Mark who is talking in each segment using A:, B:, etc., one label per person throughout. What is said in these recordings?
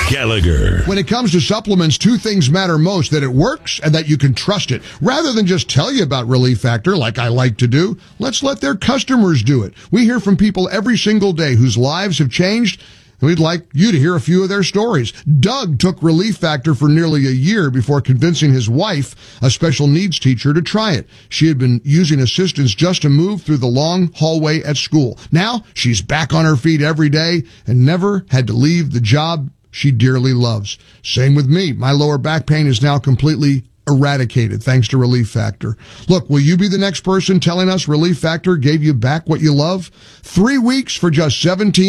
A: Gallagher.
B: When it comes to supplements, two things matter most: that it works and that you can trust it. Rather than just tell you about Relief Factor, like I like to do, let's let their customers do it. We hear from people every single day whose lives have changed, and we'd like you to hear a few of their stories. Doug took Relief Factor for nearly a year before convincing his wife, a special needs teacher, to try it. She had been using assistance just to move through the long hallway at school. Now she's back on her feet every day and never had to leave the job she dearly loves. Same with me. My lower back pain is now completely eradicated thanks to Relief Factor. Look, will you be the next person telling us Relief Factor gave you back what you love? 3 weeks for just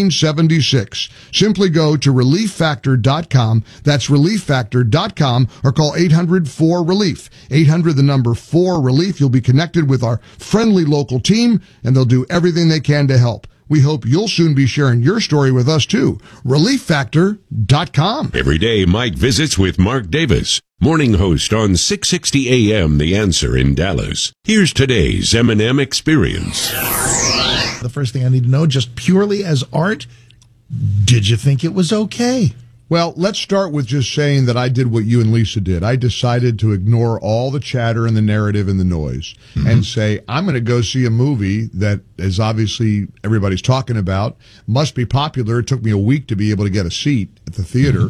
B: $17.76. Simply go to ReliefFactor.com. That's ReliefFactor.com, or call 800-4RELIEF. 800 the number 4-RELIEF. You'll be connected with our friendly local team, and they'll do everything they can to help. We hope you'll soon be sharing your story with us, too. ReliefFactor.com.
A: Every day, Mike visits with Mark Davis, morning host on 660 AM The Answer in Dallas. Here's today's M&M Experience.
C: The first thing I need to know, just purely as art, did you think it was okay?
B: Well, let's start with just saying that I did what you and Lisa did. I decided to ignore all the chatter and the narrative and the noise and say, I'm going to go see a movie that is obviously everybody's talking about, must be popular. It took me a week to be able to get a seat at the theater,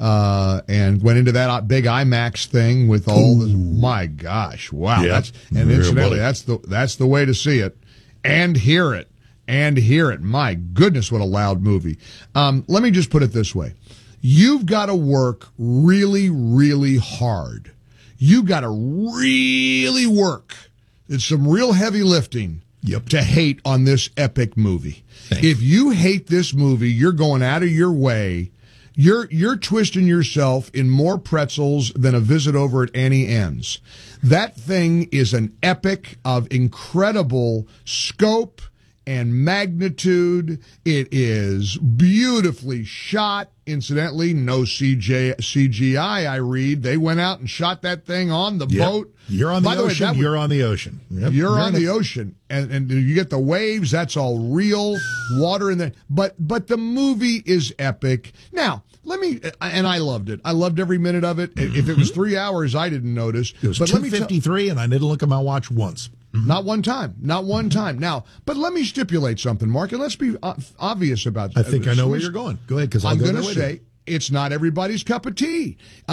B: and went into that big IMAX thing with all the, my gosh, wow.
A: Yeah,
B: Incidentally, that's the way to see it and hear it. My goodness, what a loud movie. Let me just put it this way. You've got to work really, really hard. You got to really work. It's some real heavy lifting to hate on this epic movie.
C: Thanks.
B: If you hate this movie, you're going out of your way. You're twisting yourself in more pretzels than a visit over at Annie Ann's. That thing is an epic of incredible scope and magnitude. It is beautifully shot. Incidentally, no CGI, I read. They went out and shot that thing on the boat.
C: You're on the ocean. You're on the ocean. Yep.
B: You're on the ocean. And you get the waves. That's all real water in there. But the movie is epic. Now, and I loved it. I loved every minute of it. If it was 3 hours, I didn't notice.
C: It was 2:53, and I didn't look at my watch once.
B: Not one time. Now, but let me stipulate something, Mark, and let's be obvious about that.
C: I think I know where you're going. Go ahead, because
B: I'm going to say it's not everybody's cup of tea.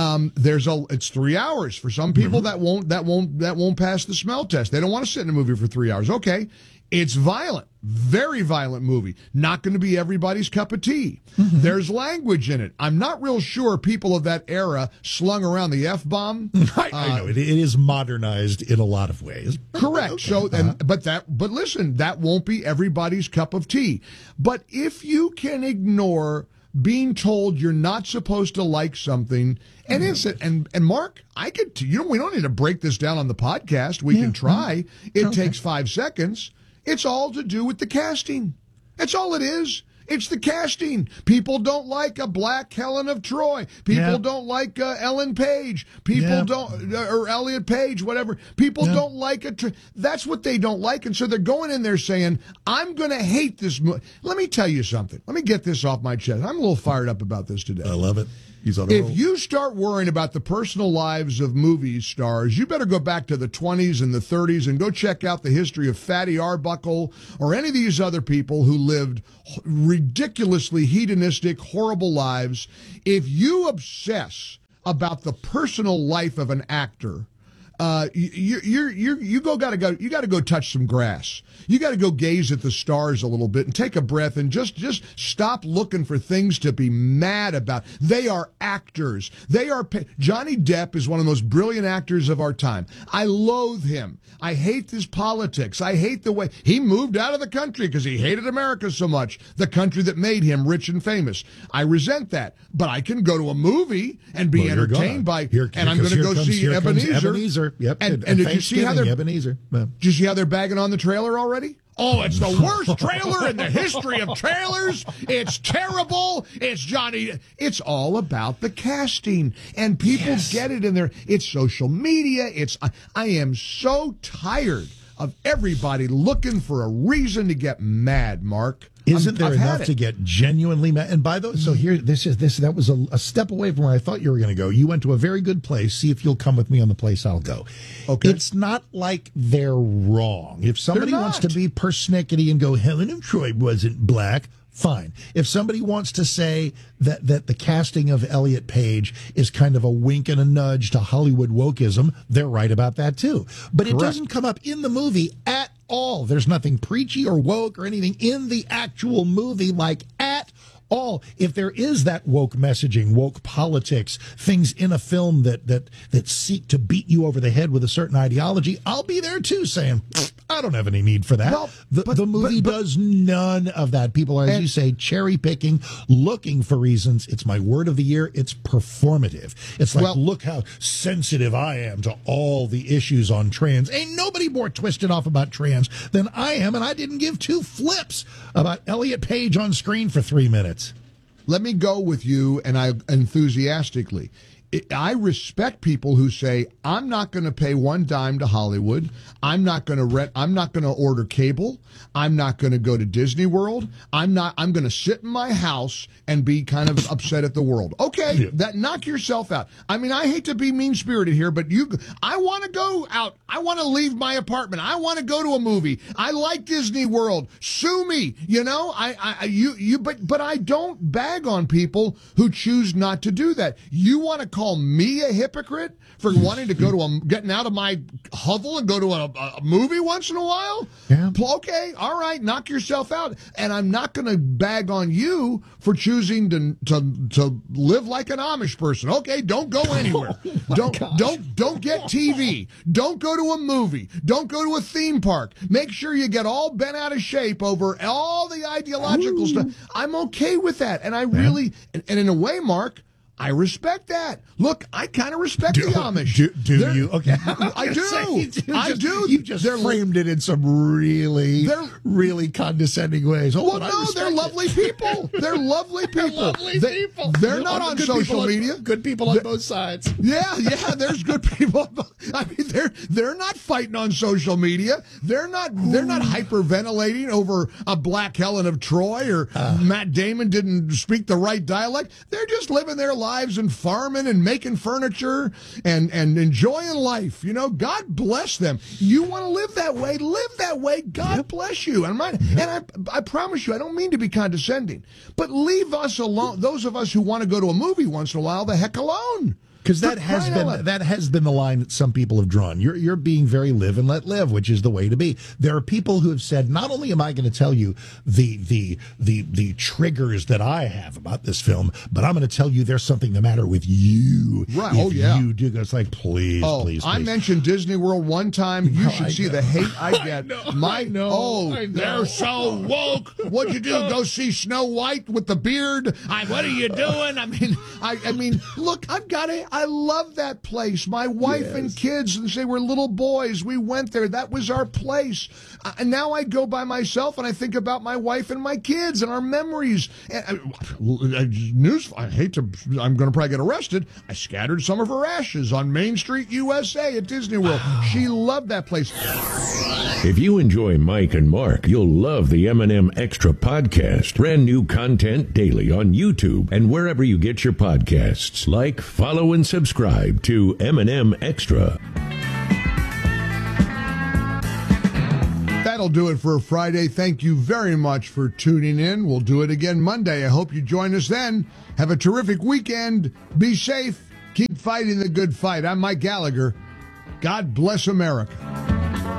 B: It's 3 hours for some people. That won't pass the smell test. They don't want to sit in a movie for 3 hours. Okay. It's violent, very violent movie. Not going to be everybody's cup of tea. There's language in it. I'm not real sure people of that era slung around the F-bomb.
C: I know it is modernized in a lot of ways.
B: Correct.
C: Okay.
B: But listen, that won't be everybody's cup of tea. But if you can ignore being told you're not supposed to like something, and Mark, we don't need to break this down on the podcast. We can try. It takes 5 seconds. It's all to do with the casting. That's all it is. It's the casting. People don't like a black Helen of Troy. People don't like Ellen Page. People don't, or Elliot Page, whatever. People don't like it. That's what they don't like. And so they're going in there saying, I'm going to hate this movie. Let me tell you something. Let me get this off my chest. I'm a little fired up about this today.
C: I love it. He's on a roll.
B: If you start worrying about the personal lives of movie stars, you better go back to the 20s and the 30s and go check out the history of Fatty Arbuckle or any of these other people who lived ridiculously hedonistic, horrible lives. If you obsess about the personal life of an actor, you got to go touch some grass. You got to go gaze at the stars a little bit and take a breath and just stop looking for things to be mad about. They are actors. Johnny Depp is one of the most brilliant actors of our time. I loathe him. I hate his politics. I hate the way he moved out of the country because he hated America so much, the country that made him rich and famous. I resent that, but I can go to a movie and be entertained and I'm going to go see Ebenezer.
C: Yep.
B: And did you see how they're
C: Ebenezer?
B: Did you see how they're bagging on the trailer already? Oh, it's the worst trailer in the history of trailers. It's terrible. It's Johnny. It's all about the casting, and people get it in there. It's social media. I am so tired of everybody looking for a reason to get mad, Mark.
C: Isn't there
B: I've had
C: enough
B: it.
C: to get genuinely mad? And by the way, so here, that was a step away from where I thought you were going to go. You went to a very good place. See if you'll come with me on the place I'll go.
B: Okay.
C: It's not like they're wrong. If somebody
B: They're
C: wants to
B: not.
C: be persnickety and go, Helen of Troy wasn't black, fine. If somebody wants to say that the casting of Elliot Page is kind of a wink and a nudge to Hollywood wokeism, they're right about that too. But it
B: Correct.
C: doesn't come up in the movie at all. There's nothing preachy or woke or anything in the actual movie, like at all. If there is that woke messaging, woke politics, things in a film that seek to beat you over the head with a certain ideology, I'll be there too, saying, I don't have any need for that.
B: Well,
C: The movie does none of that. People are, as you say, cherry picking, looking for reasons. It's my word of the year. It's performative. It's like,
B: Well-
C: look how sensitive I am to all the issues on trans. Ain't nobody more twisted off about trans than I am, and I didn't give two flips about Elliot Page on screen for 3 minutes.
B: Let me go with you, and I enthusiastically. I respect people who say, I'm not going to pay one dime to Hollywood. I'm not going to rent. I'm not going to order cable. I'm not going to go to Disney World. I'm going to sit in my house and be kind of upset at the world. Okay, that knock yourself out. I mean, I hate to be mean-spirited here, but I want to go out. I want to leave my apartment. I want to go to a movie. I like Disney World. Sue me. You know, but I don't bag on people who choose not to do that. You want to call me a hypocrite for wanting to go to getting out of my hovel and go to a movie once in a while?
C: Yeah.
B: Okay, all right, knock yourself out. And I'm not going to bag on you for choosing to live like an Amish person. Okay, don't go anywhere. Don't get TV. Don't go to a movie. Don't go to a theme park. Make sure you get all bent out of shape over all the ideological stuff. I'm okay with that. And I really, and in a way, Mark, I respect that. Look, I kind of respect the Amish.
C: Do you? Okay.
B: I do. I do.
C: You just framed it in some really condescending ways. Oh,
B: Well,
C: but I
B: no,
C: respect
B: they're
C: it.
B: lovely people. They're lovely people. They're not on
C: Good
B: social
C: people
B: media.
C: Good people on both sides.
B: Yeah, there's good people. I mean, they're not fighting on social media. They're not hyperventilating over a black Helen of Troy or Matt Damon didn't speak the right dialect. They're just living their lives and farming and making furniture and enjoying life. You know, God bless them. You want to live that way, live that way. God bless you. And I promise you, I don't mean to be condescending, but leave us alone. Those of us who want to go to a movie once in a while, the heck alone.
C: Because
B: For crying out loud.
C: that has been the line that some people have drawn. You're being very live and let live, which is the way to be. There are people who have said, not only am I going to tell you the triggers that I have about this film, but I'm going to tell you there's something the matter with you.
B: Right.
C: If
B: Oh, yeah.
C: you do. It's like, please.
B: I mentioned Disney World one time. You should see the hate I get.
C: I know.
B: They're so woke. What'd you do? Go see Snow White with the beard? What are you doing? I mean, look, I love that place. My wife and kids, since they were little boys, we went there. That was our place. And now I go by myself and I think about my wife and my kids and our memories. I'm going to probably get arrested. I scattered some of her ashes on Main Street, USA at Disney World. She loved that place.
A: If you enjoy Mike and Mark, you'll love the M&M Extra podcast. Brand new content daily on YouTube and wherever you get your podcasts. Like, follow, and subscribe to M&M Extra.
B: That'll do it for Friday. Thank you very much for tuning in. We'll do it again Monday. I hope you join us then. Have a terrific weekend. Be safe. Keep fighting the good fight. I'm Mike Gallagher. God bless America.